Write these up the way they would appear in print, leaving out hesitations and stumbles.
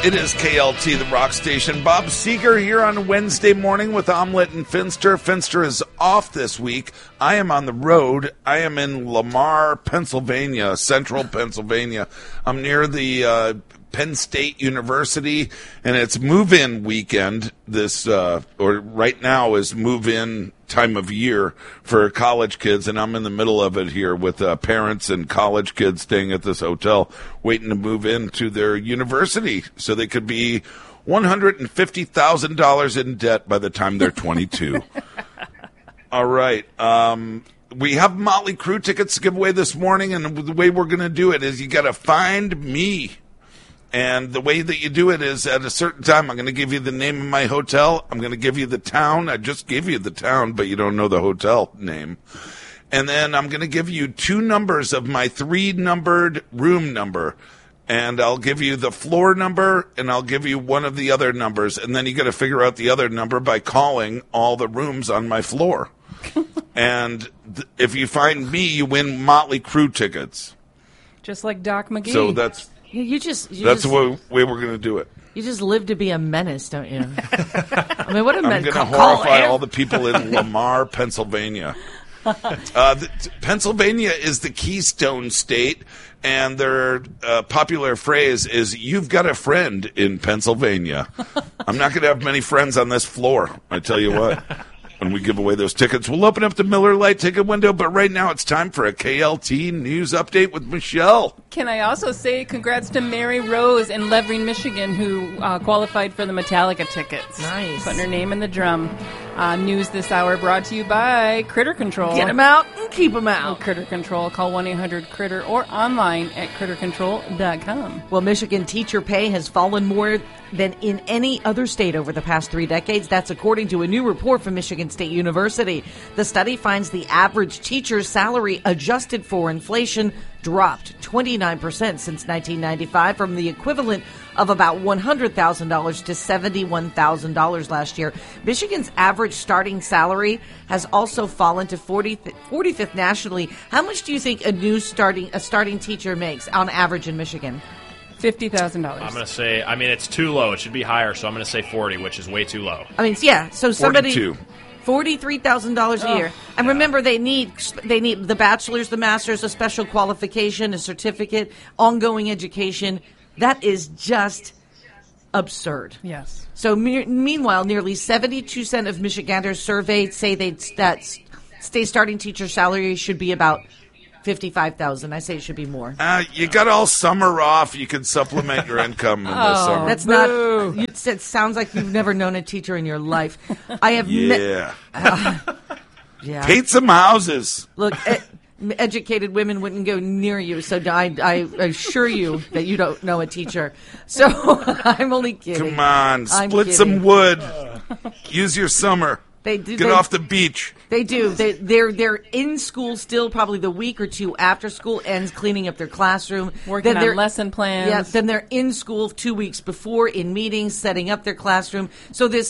It is KLT, the rock station. Bob Seeger here on Wednesday morning with Omelette and Finster. Finster is off this week. I am on the road. I am in Lamar, Pennsylvania, central Pennsylvania. I'm near the Penn State University, and it's move-in weekend. Or right now is move-in time of year for college kids, and I'm in the middle of it here with parents and college kids staying at this hotel waiting to move into their university so they could be $150,000 in debt by the time they're 22. All right. We have Motley Crue tickets to give away this morning, and the way we're going to do it is you got to find me. And the way that you do it is at a certain time, I'm going to give you the name of my hotel. I'm going to give you the town. I just gave you the town, but you don't know the hotel name. And then I'm going to give you 2 numbers of my 3-numbered room number. And I'll give you the floor number, and I'll give you one of the other numbers. And then you got to figure out the other number by calling all the rooms on my floor. And if you find me, you win Motley Crue tickets. Just like Doc McGee. So that's the way we're going to do it. You just live to be a menace, don't you? I mean, what a menace. I'm going to horrify all the people in Lamar, Pennsylvania. Pennsylvania is the Keystone State, and their popular phrase is, "You've got a friend in Pennsylvania." I'm not going to have many friends on this floor, I tell you what. When we give away those tickets, we'll open up the Miller Lite ticket window, but right now it's time for a KLT news update with Michelle. Can I also say congrats to Mary Rose in Levering, Michigan, who qualified for the Metallica tickets. Nice. Putting her name in the drum. News this hour brought to you by Critter Control. Get them out and keep them out. Critter Control. Call 1-800-CRITTER or online at crittercontrol.com. Well, Michigan teacher pay has fallen more than in any other state over the past 3 decades. That's according to a new report from Michigan State University. The study finds the average teacher's salary adjusted for inflation dropped 29% since 1995 from the equivalent of about $100,000 to $71,000 last year. Michigan's average starting salary has also fallen to 45th nationally. How much do you think a starting teacher makes on average in Michigan? $50,000. I'm going to say, it's too low. It should be higher, so I'm going to say 40, which is way too low. So somebody... 42. $43,000 a year. And remember, they need the bachelor's, the master's, a special qualification, a certificate, ongoing education. That is just absurd. Yes. So meanwhile, nearly 72% of Michiganders surveyed say that state starting teacher salary should be about $55,000. I say it should be more. You got all summer off. You can supplement your income in the summer. That's not. It sounds like you've never known a teacher in your life. I have. Yeah. Yeah. Paint some houses. Look, educated women wouldn't go near you. So I assure you that you don't know a teacher. So I'm only kidding. Come on, split some wood. Use your summer. Get off the beach. They do. They're in school still, probably the week or two after school ends, cleaning up their classroom. Working on lesson plans. Yeah, then they're in school 2 weeks before, in meetings, setting up their classroom. So this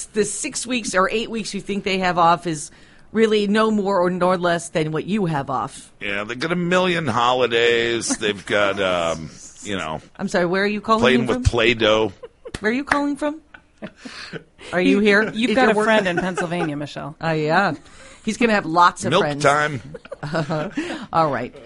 6 weeks or 8 weeks you think they have off is really no more or nor less than what you have off. Yeah, they've got a million holidays. They've got, I'm sorry, where are you calling playing from? with Play-Doh. Where are you calling from? Are you here? You've got a friend in Pennsylvania, Michelle. Yeah. He's going to have lots of Milk friends. time. All right.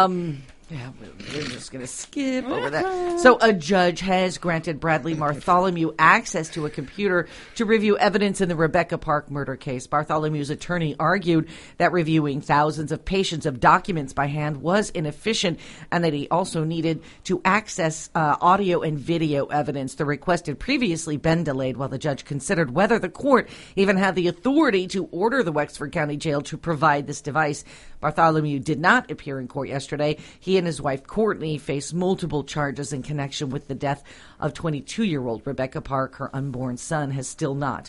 Yeah, we're just going to skip over that. So a judge has granted Bradley Bartholomew access to a computer to review evidence in the Rebecca Park murder case. Bartholomew's attorney argued that reviewing thousands of pages of documents by hand was inefficient and that he also needed to access audio and video evidence. The request had previously been delayed while the judge considered whether the court even had the authority to order the Wexford County Jail to provide this device. Bartholomew did not appear in court yesterday. He and his wife, Courtney, face multiple charges in connection with the death of 22-year-old Rebecca Park. Her unborn son has still not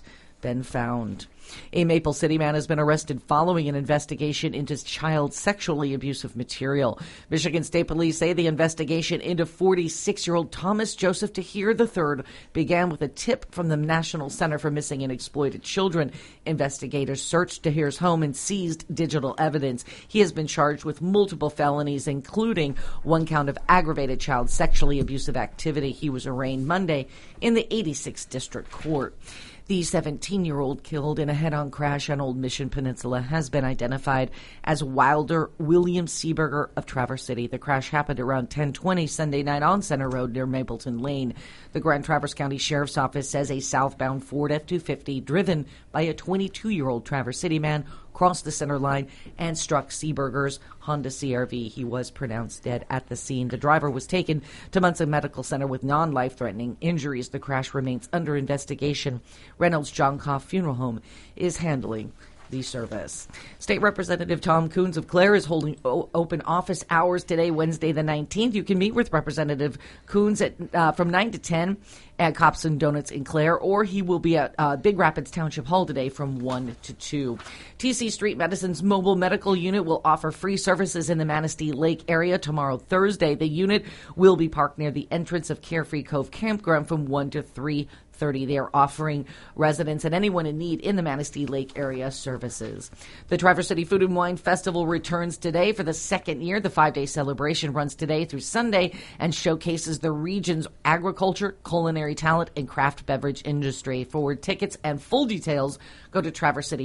been found. A Maple City man has been arrested following an investigation into child sexually abusive material. Michigan State Police say the investigation into 46-year-old Thomas Joseph Tahir III began with a tip from the National Center for Missing and Exploited Children. Investigators searched Tahir's home and seized digital evidence. He has been charged with multiple felonies, including one count of aggravated child sexually abusive activity. He was arraigned Monday in the 86th District Court. The 17-year-old killed in a head-on crash on Old Mission Peninsula has been identified as Wilder William Seeberger of Traverse City. The crash happened around 10:20 Sunday night on Center Road near Mapleton Lane. The Grand Traverse County Sheriff's Office says a southbound Ford F-250 driven by a 22-year-old Traverse City man crossed the center line and struck Seeberger's Honda CR-V. He was pronounced dead at the scene. The driver was taken to Munson Medical Center with non-life-threatening injuries. The crash remains under investigation. Reynolds John Koff Funeral Home is handling the service. State Representative Tom Coons of Clare is holding open office hours today, Wednesday the 19th. You can meet with Representative Coons at from 9 to 10 at Cops and Donuts in Clare, or he will be at Big Rapids Township Hall today from 1 to 2. TC Street Medicine's mobile medical unit will offer free services in the Manistee Lake area tomorrow, Thursday. The unit will be parked near the entrance of Carefree Cove Campground from 1 to 3:30. They are offering residents and anyone in need in the Manistee Lake area services. The Traverse City Food and Wine Festival returns today for the second year. The 5-day celebration runs today through Sunday and showcases the region's agriculture, culinary talent, and craft beverage industry. For tickets and full details, go to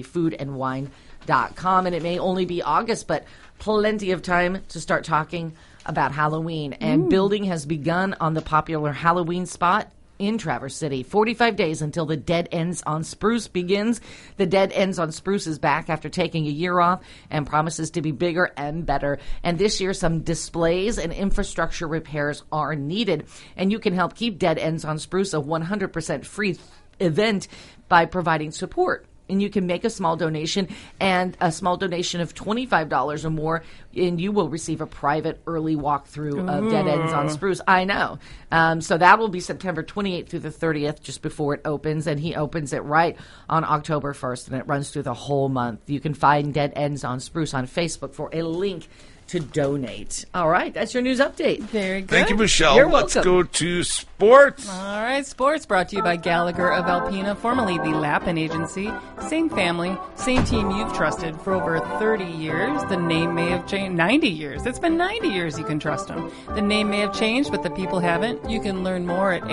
TraverseCityFoodAndWine.com. And it may only be August, but plenty of time to start talking about Halloween. And building has begun on the popular Halloween spot in Traverse City. 45 days until the Dead Ends on Spruce begins. The Dead Ends on Spruce is back after taking a year off and promises to be bigger and better. And this year, some displays and infrastructure repairs are needed. And you can help keep Dead Ends on Spruce a 100% free event by providing support. And you can make a small donation, and a small donation of $25 or more, and you will receive a private early walkthrough of Dead Ends on Spruce. I know. So that will be September 28th through the 30th, just before it opens, and he opens it right on October 1st, and it runs through the whole month. You can find Dead Ends on Spruce on Facebook for a link to donate. All right, that's your news update. Very good. Thank you, Michelle. You're Let's welcome. go to sports. All right, sports brought to you by Gallagher of Alpena, formerly the Lappin Agency. Same family, same team you've trusted for over 30 years. The name may have changed. 90 years. It's been 90 years you can trust them. The name may have changed, but the people haven't. You can learn more at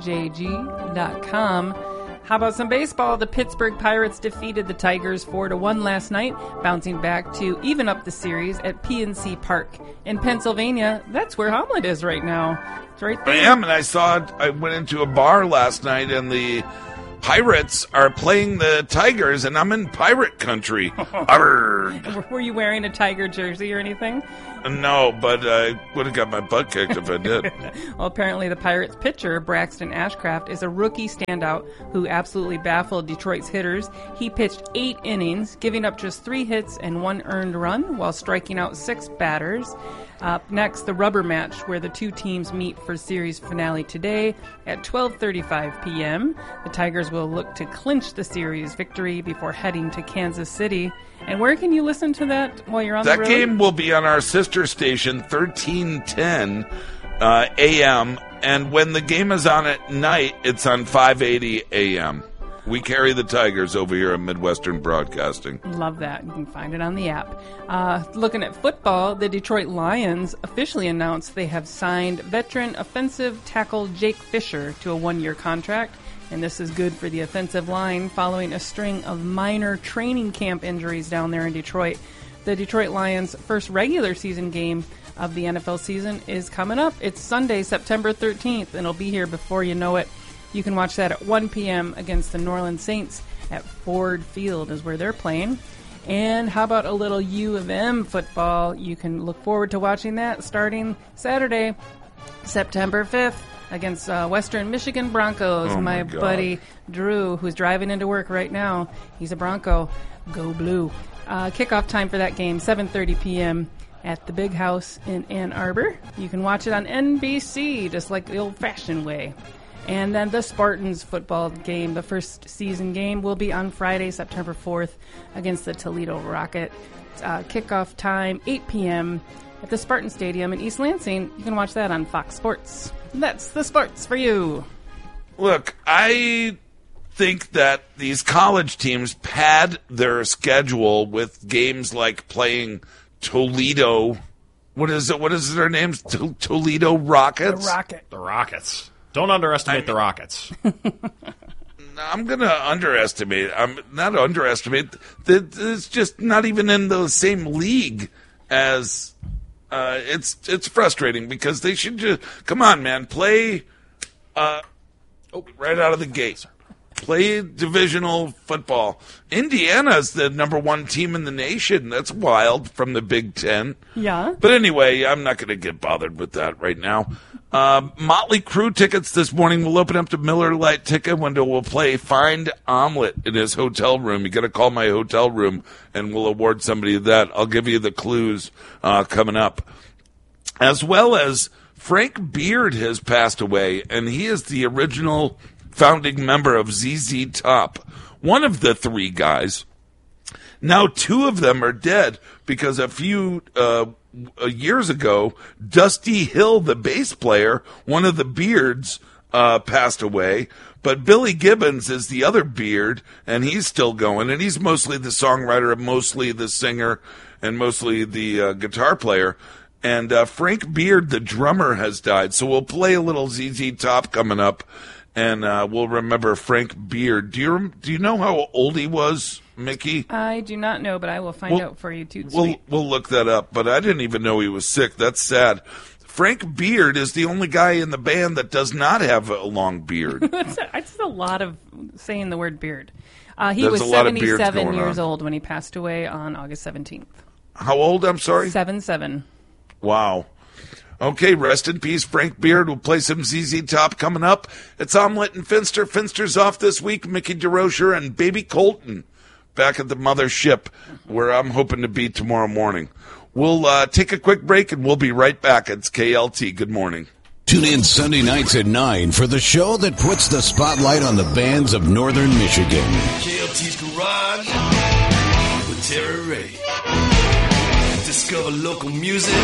ajg.com. How about some baseball? The Pittsburgh Pirates defeated the Tigers 4-1 last night, bouncing back to even up the series at PNC Park. In Pennsylvania, that's where Hamlet is right now. It's right there. I am, and I went into a bar last night, and the Pirates are playing the Tigers, and I'm in pirate country. Arrgh. Were you wearing a Tiger jersey or anything? No, but I would have got my butt kicked if I did. Well, apparently the Pirates pitcher, Braxton Ashcraft, is a rookie standout who absolutely baffled Detroit's hitters. He pitched 8 innings, giving up just 3 hits and 1 earned run while striking out 6 batters. Up next, the rubber match, where the two teams meet for series finale today at 12:35 p.m. The Tigers will look to clinch the series victory before heading to Kansas City. And where can you listen to that while you're on the road? That game will be on our sister station, 1310 a.m., and when the game is on at night, it's on 580 a.m. We carry the Tigers over here at Midwestern Broadcasting. Love that. You can find it on the app. Looking at football, the Detroit Lions officially announced they have signed veteran offensive tackle Jake Fisher to a 1-year contract. And this is good for the offensive line following a string of minor training camp injuries down there in Detroit. The Detroit Lions' first regular season game of the NFL season is coming up. It's Sunday, September 13th, and it'll be here before you know it. You can watch that at 1 p.m. against the New Orleans Saints at Ford Field is where they're playing. And how about a little U of M football? You can look forward to watching that starting Saturday, September 5th against Western Michigan Broncos. Oh my God. buddy Drew, who's driving into work right now, he's a Bronco. Go Blue. Kickoff time for that game, 7:30 p.m. at the Big House in Ann Arbor. You can watch it on NBC, just like the old-fashioned way. And then the Spartans football game, the first season game, will be on Friday, September 4th against the Toledo Rocket. Kickoff time, 8 p.m. at the Spartan Stadium in East Lansing. You can watch that on Fox Sports. And that's the sports for you. Look, I think that these college teams pad their schedule with games like playing Toledo. What is it? What is their names? Toledo Rockets? The Rockets. Don't underestimate the Rockets. I'm going to underestimate. I'm not underestimate. It's just not even in the same league as. It's frustrating because they should just come on, man. Play right out of the gate. Play divisional football. Indiana's the number 1 team in the nation. That's wild from the Big Ten. Yeah. But anyway, I'm not going to get bothered with that right now. Motley Crue tickets this morning will open up to Miller Lite ticket window. We'll play Find Omelet in his hotel room. You got to call my hotel room, and we'll award somebody that. I'll give you the clues coming up. As well as Frank Beard has passed away, and he is the original founding member of ZZ Top. One of the 3 guys. Now 2 of them are dead because a few years ago, Dusty Hill, the bass player, one of the Beards, passed away. But Billy Gibbons is the other Beard, and he's still going. And he's mostly the songwriter, mostly the singer, and mostly the guitar player. And Frank Beard, the drummer, has died. So we'll play a little ZZ Top coming up. And we'll remember Frank Beard. Do you know how old he was, Mickey? I do not know, but I will find out for you, too. We'll look that up, but I didn't even know he was sick. That's sad. Frank Beard is the only guy in the band that does not have a long beard. That's a lot of saying the word beard. He was 77 years old when he passed away on August 17th. How old, I'm sorry? 77. Wow. Okay, rest in peace, Frank Beard. We'll play some ZZ Top coming up. It's Omelet and Finster. Finster's off this week. Mickey DeRocher and Baby Colton back at the mothership, where I'm hoping to be tomorrow morning. We'll take a quick break, and we'll be right back. It's KLT. Good morning. Tune in Sunday nights at 9 for the show that puts the spotlight on the bands of Northern Michigan. KLT's Garage with Terry Ray. Discover local music.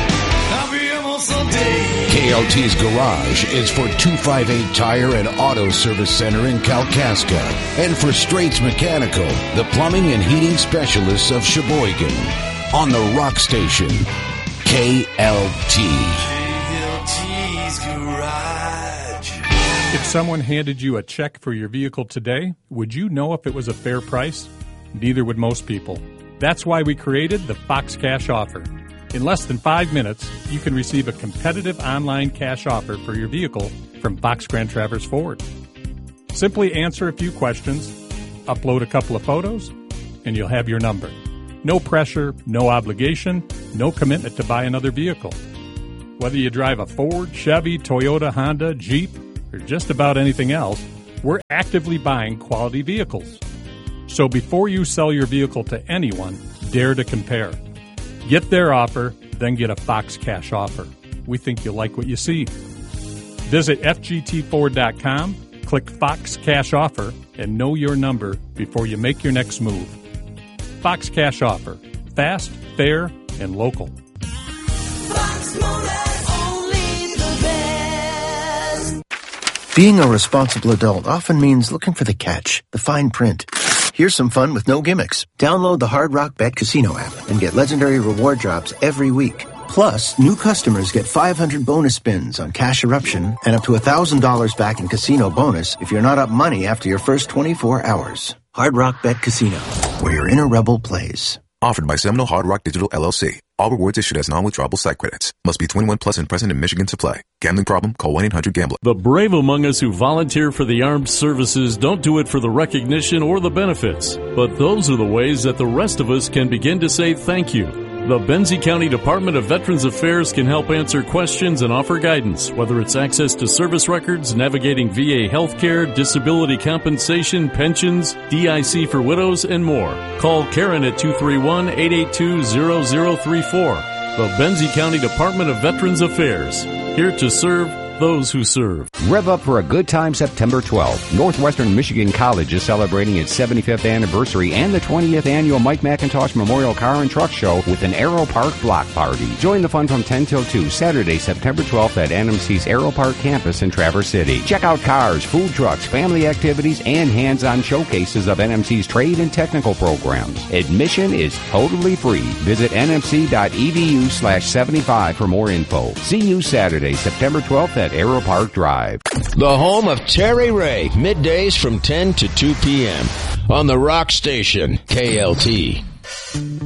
KLT's Garage is for 258 Tire and Auto Service Center in Kalkaska, and for Straits Mechanical, the plumbing and heating specialists of Sheboygan. On the Rock Station, KLT. KLT's Garage. If someone handed you a check for your vehicle today, would you know if it was a fair price? Neither would most people. That's why we created the Fox Cash Offer. In less than 5 minutes, you can receive a competitive online cash offer for your vehicle from Fox Grand Traverse Ford. Simply answer a few questions, upload a couple of photos, and you'll have your number. No pressure, no obligation, no commitment to buy another vehicle. Whether you drive a Ford, Chevy, Toyota, Honda, Jeep, or just about anything else, we're actively buying quality vehicles. So before you sell your vehicle to anyone, dare to compare. Get their offer, then get a Fox Cash Offer. We think you'll like what you see. Visit FGTFord.com, click Fox Cash Offer, and know your number before you make your next move. Fox Cash Offer. Fast, fair, and local. Fox Motors, only the best. Being a responsible adult often means looking for the catch, the fine print. Here's some fun with no gimmicks. Download the Hard Rock Bet Casino app and get legendary reward drops every week. Plus, new customers get 500 bonus spins on Cash Eruption and up to $1,000 back in casino bonus if you're not up money after your first 24 hours. Hard Rock Bet Casino, where your inner rebel plays. Offered by Seminole Hard Rock Digital LLC. All rewards issued as non-withdrawable site credits. Must be 21 plus and present in Michigan to play. Gambling problem? Call 1-800-GAMBLER. The brave among us who volunteer for the armed services don't do it for the recognition or the benefits. But those are the ways that the rest of us can begin to say thank you. The Benzie County Department of Veterans Affairs can help answer questions and offer guidance, whether it's access to service records, navigating VA healthcare, disability compensation, pensions, DIC for widows, and more. Call Karen at 231-882-0034. The Benzie County Department of Veterans Affairs, here to serve those who serve. Rev up for a good time September 12th. Northwestern Michigan College is celebrating its 75th anniversary and the 20th annual Mike McIntosh Memorial Car and Truck Show with an Aero Park block party. Join the fun from 10 till 2, Saturday, September 12th at NMC's Aero Park campus in Traverse City. Check out cars, food trucks, family activities, and hands-on showcases of NMC's trade and technical programs. Admission is totally free. Visit nmc.edu/75 for more info. See you Saturday, September 12th at Aero Park Drive. The home of Terry Ray, middays from 10 to 2 p.m. on the Rock Station, KLT.